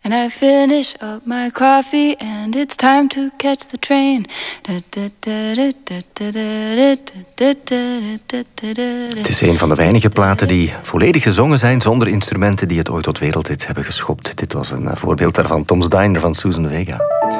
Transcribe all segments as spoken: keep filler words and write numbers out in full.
And I finish up my coffee and it's time to catch the train. Het is een van de weinige platen die volledig gezongen zijn zonder instrumenten die het ooit tot wereldhit hebben geschopt. Dit was een voorbeeld daarvan, Tom's Diner van Susan Vega.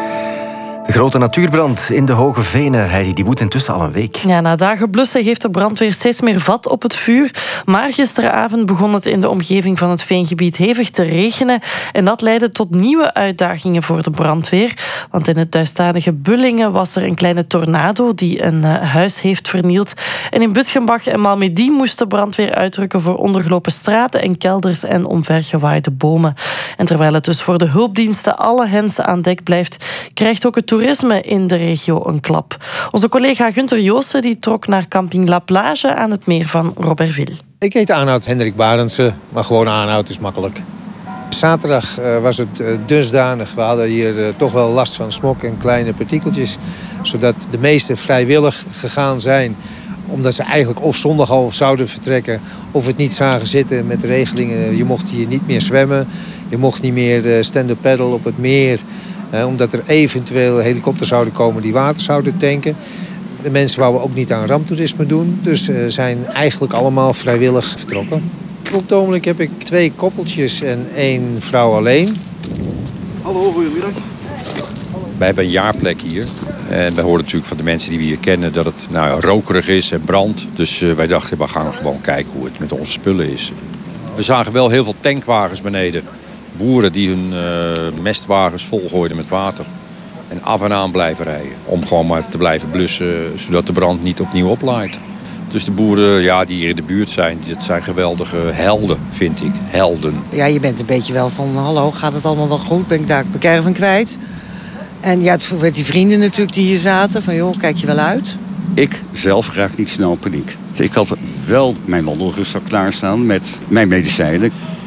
De grote natuurbrand in de Hoge Venen, Heidi, die woedt intussen al een week. Ja, na dagen blussen heeft de brandweer steeds meer vat op het vuur. Maar gisteravond begon het in de omgeving van het veengebied hevig te regenen. En dat leidde tot nieuwe uitdagingen voor de brandweer. Want in het thuisstadige Bullingen was er een kleine tornado die een uh, huis heeft vernield. En in Bütgenbach en Malmedy moest de brandweer uitrukken voor ondergelopen straten en kelders en omvergewaaide bomen. En terwijl het dus voor de hulpdiensten alle hens aan dek blijft, krijgt ook het toerisme in de regio een klap. Onze collega Gunther Joosten die trok naar camping La Plage aan het meer van Robertville. Ik heet Arnoud Hendrik Barendse, maar gewoon Arnoud is makkelijk. Zaterdag uh, was het uh, dusdanig. We hadden hier uh, toch wel last van smok en kleine partikeltjes. Zodat de meesten vrijwillig gegaan zijn. Omdat ze eigenlijk of zondag al zouden vertrekken. Of het niet zagen zitten met de regelingen. Je mocht hier niet meer zwemmen. Je mocht niet meer stand-up paddle op het meer. Uh, omdat er eventueel helikopters zouden komen die water zouden tanken. De mensen wouden ook niet aan ramptoerisme doen. Dus uh, zijn eigenlijk allemaal vrijwillig vertrokken. Op het ogenblik heb ik twee koppeltjes en één vrouw alleen. Hallo, goedemiddag. Wij hebben een jaarplek hier. En wij horen natuurlijk van de mensen die we hier kennen dat het nou, rokerig is en brandt. Dus uh, wij dachten, we gaan gewoon kijken hoe het met onze spullen is. We zagen wel heel veel tankwagens beneden. Boeren die hun uh, mestwagens volgooiden met water. En af en aan blijven rijden. Om gewoon maar te blijven blussen, zodat de brand niet opnieuw oplaait. Dus de boeren ja, die hier in de buurt zijn, dat zijn geweldige helden, vind ik. Helden. Ja, je bent een beetje wel van, hallo, gaat het allemaal wel goed? Ben ik daar mijn caravan kwijt? En ja, het werd die vrienden natuurlijk die hier zaten. Van, joh, kijk je wel uit? Ik zelf raak niet snel in paniek. Ik had wel mijn wandelrugzak klaarstaan met mijn medicijnen.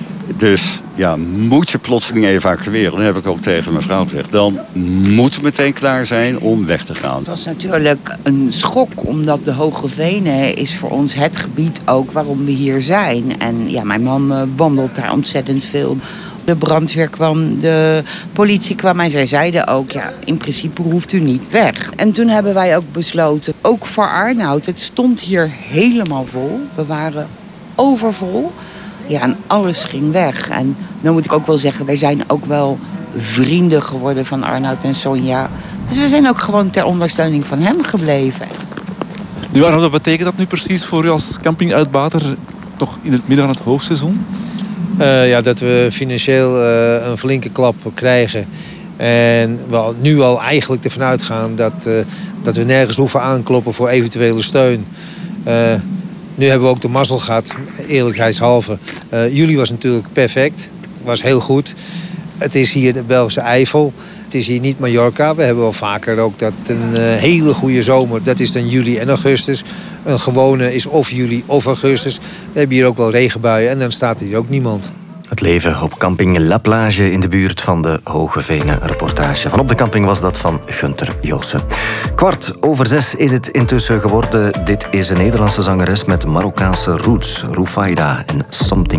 Dus ja, moet je plotseling evacueren, dan heb ik ook tegen mijn vrouw gezegd, dan moet meteen klaar zijn om weg te gaan. Het was natuurlijk een schok, omdat de Hoge Venen is voor ons het gebied ook waarom we hier zijn. En ja, mijn man uh, wandelt daar ontzettend veel. De brandweer kwam, de politie kwam en zij zeiden ook, ja, in principe hoeft u niet weg. En toen hebben wij ook besloten, ook voor Arnoud, het stond hier helemaal vol. We waren overvol. Ja, en alles ging weg. En dan moet ik ook wel zeggen, wij zijn ook wel vrienden geworden van Arnoud en Sonja. Dus we zijn ook gewoon ter ondersteuning van hem gebleven. Nu, Arnoud, wat betekent dat nu precies voor u als campinguitbater, toch in het midden van het hoogseizoen? Uh, ja, dat we financieel uh, een flinke klap krijgen. En we nu al eigenlijk ervan uitgaan dat, uh, dat we nergens hoeven aankloppen voor eventuele steun. Uh, Nu hebben we ook de mazzel gehad, eerlijkheidshalve. Uh, juli was natuurlijk perfect, was heel goed. Het is hier de Belgische Eifel, het is hier niet Mallorca. We hebben wel vaker ook dat een uh, hele goede zomer, dat is dan juli en augustus. Een gewone is of juli of augustus. We hebben hier ook wel regenbuien en dan staat hier ook niemand. Het leven op camping La Plage in de buurt van de Hoge Venen. Een reportage van op de camping was dat van Gunther Joosten. Kwart over zes is het intussen geworden. Dit is een Nederlandse zangeres met Marokkaanse roots. Rufaida en Something.